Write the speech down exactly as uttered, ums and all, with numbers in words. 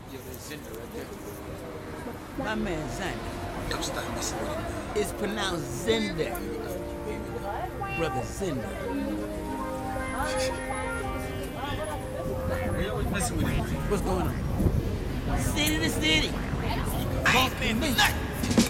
Yo, there's Zinder right there. My man Xander. Don't stop messing with him, man. It's pronounced Zinder. Brother Zinder. We always messing with him. What's going on? City to city. Talk to me.